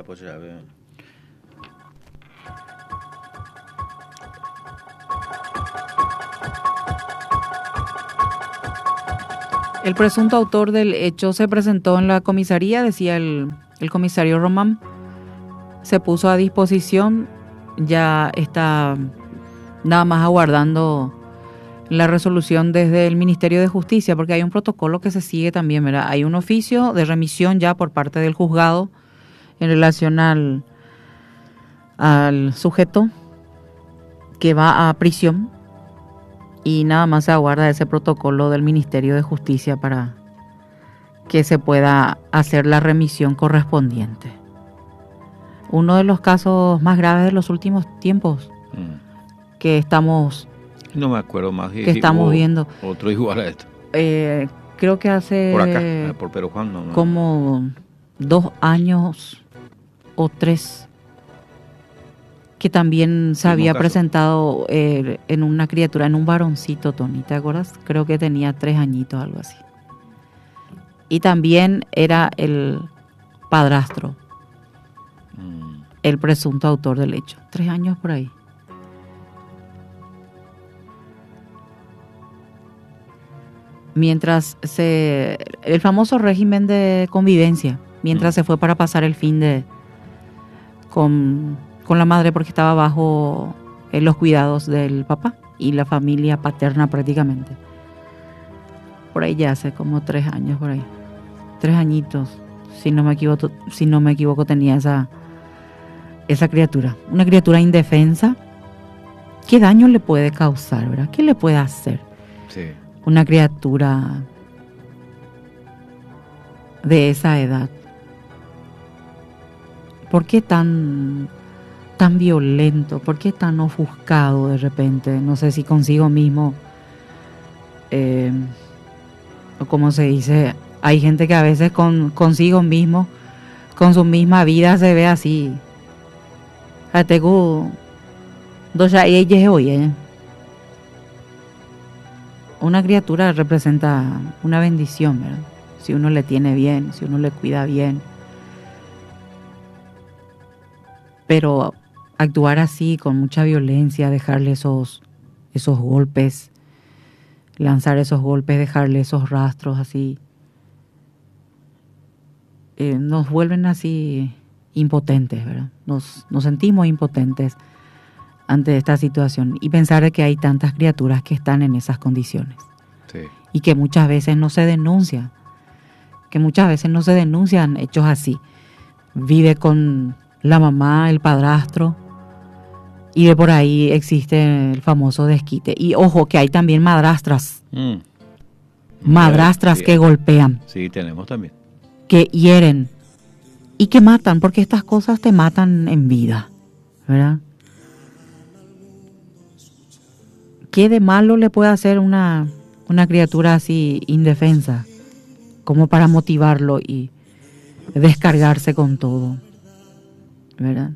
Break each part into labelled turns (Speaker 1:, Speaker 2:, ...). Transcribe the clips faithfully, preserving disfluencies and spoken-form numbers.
Speaker 1: pues ya ve.
Speaker 2: El presunto autor del hecho se presentó en la comisaría, decía el, el comisario Román. Se puso a disposición, ya está nada más aguardando la resolución desde el Ministerio de Justicia, porque hay un protocolo que se sigue también, ¿verdad? Hay un oficio de remisión ya por parte del juzgado en relación al, al sujeto que va a prisión. Y nada más se aguarda ese protocolo del Ministerio de Justicia para que se pueda hacer la remisión correspondiente. Uno de los casos más graves de los últimos tiempos mm. que estamos
Speaker 1: no me acuerdo más
Speaker 2: que estamos viendo.
Speaker 1: Otro igual a esto.
Speaker 2: Eh, creo que hace
Speaker 1: por acá, por Pedro Juan, no, no.
Speaker 2: como dos años o tres. Que también se había caso. presentado eh, en una criatura, en un varoncito, Tony, ¿te acuerdas? Creo que tenía tres añitos, algo así. Y también era el padrastro, mm. el presunto autor del hecho. Tres años por ahí. Mientras se... el famoso régimen de convivencia, mientras mm. se fue para pasar el fin de... con... con la madre porque estaba bajo eh, los cuidados del papá y la familia paterna prácticamente. Por ahí ya hace como tres años, por ahí. Tres añitos, si no me equivoco, si no me equivoco tenía esa, esa criatura. Una criatura indefensa. ¿Qué daño le puede causar, verdad? ¿Qué le puede hacer?
Speaker 1: Sí.
Speaker 2: Una criatura de esa edad. ¿Por qué tan... tan violento? ¿Por qué tan ofuscado de repente? No sé si consigo mismo, eh, o como se dice, hay gente que a veces con consigo mismo, con su misma vida se ve así. Tengo dos ella hoy. Una criatura representa una bendición, ¿verdad? Si uno le tiene bien, si uno le cuida bien. Pero actuar así, con mucha violencia, dejarle esos, esos golpes, lanzar esos golpes, dejarle esos rastros así, eh, nos vuelven así impotentes, ¿verdad? Nos, nos sentimos impotentes ante esta situación y pensar de que hay tantas criaturas que están en esas condiciones.
Speaker 1: Sí.
Speaker 2: Y que muchas veces no se denuncia, que muchas veces no se denuncian hechos así. Vive con la mamá, el padrastro, y de por ahí existe el famoso desquite. Y ojo, que hay también madrastras. Mm. Madrastras sí, sí, que golpean.
Speaker 1: Sí, tenemos también.
Speaker 2: Que hieren. Y que matan, porque estas cosas te matan en vida, ¿verdad? ¿Qué de malo le puede hacer una, una criatura así indefensa? Como para motivarlo y descargarse con todo, ¿verdad?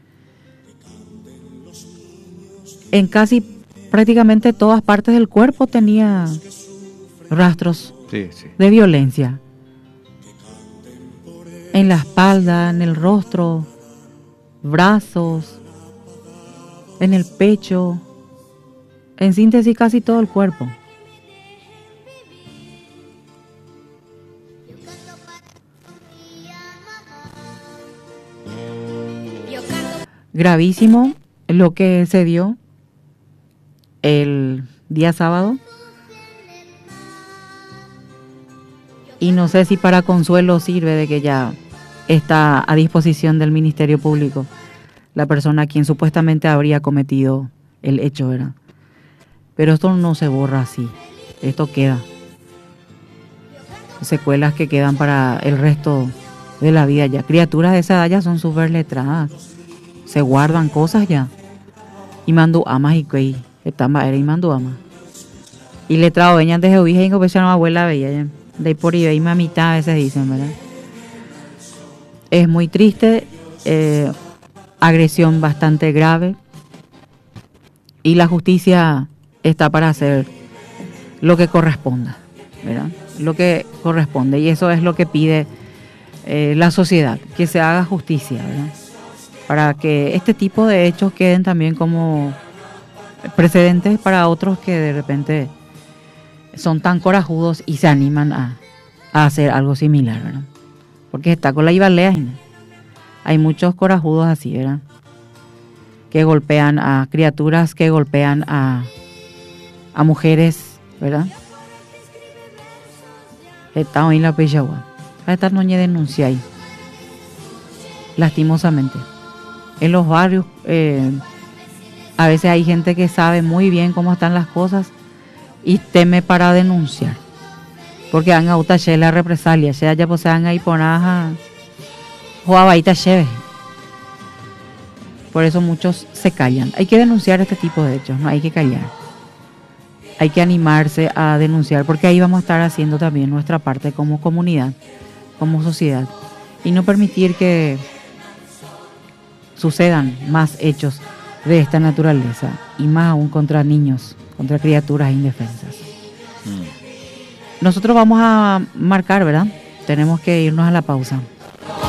Speaker 2: En casi prácticamente todas partes del cuerpo tenía rastros
Speaker 1: sí, sí.
Speaker 2: de violencia. En la espalda, en el rostro, brazos, en el pecho, en síntesis casi todo el cuerpo. Gravísimo lo que se dio el día sábado. Y no sé si para consuelo sirve de que ya está a disposición del Ministerio Público la persona a quien supuestamente habría cometido el hecho, ¿verdad? Pero esto no se borra así. Esto queda. Secuelas que quedan para el resto de la vida ya. Criaturas de esa edad ya son súper letradas. Se guardan cosas ya. Y mando amas y que están era y mando amas. Y letrado venían desde Ubija y que no abuela veía ya. De por ahí mamita a veces dicen, ¿verdad? Es muy triste, eh, agresión bastante grave y la justicia está para hacer lo que corresponda, ¿verdad? Lo que corresponde y eso es lo que pide eh, la sociedad, que se haga justicia, ¿verdad? Para que este tipo de hechos queden también como precedentes para otros que de repente son tan corajudos y se animan a, a hacer algo similar, ¿verdad? Porque está con la Ibalea, ¿no? Hay muchos corajudos así, ¿verdad? Que golpean a criaturas, que golpean a, a mujeres, ¿verdad? Está hoy la Peyagua. Esta no hay denuncia ahí. Lastimosamente. En los barrios, eh, a veces hay gente que sabe muy bien cómo están las cosas y teme para denunciar. Porque han a utache la represalia, ya ya pues han ahí por nada, joabaita cheve. Por eso muchos se callan. Hay que denunciar este tipo de hechos, no hay que callar. Hay que animarse a denunciar, porque ahí vamos a estar haciendo también nuestra parte como comunidad, como sociedad. Y no permitir que sucedan más hechos de esta naturaleza, y más aún contra niños, contra criaturas indefensas. Mm. Nosotros vamos a marcar, ¿verdad? Tenemos que irnos a la pausa.